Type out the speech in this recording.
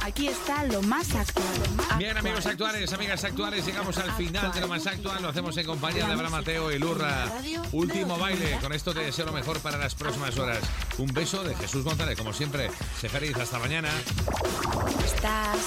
Aquí está lo más actual. Bien, amigos actuales, amigas actuales, llegamos al final de lo más actual. Lo hacemos en compañía de Abraham Mateo y Lurra. Último baile. Con esto te deseo lo mejor para las próximas horas. Un beso de Jesús González, como siempre. Sé feliz, hasta mañana. Estás